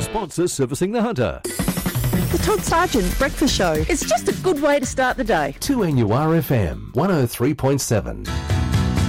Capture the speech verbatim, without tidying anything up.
sponsor servicing the Hunter. The Todd Sargent Breakfast Show. It's just a good way to start the day. two N U R F M, one oh three point seven.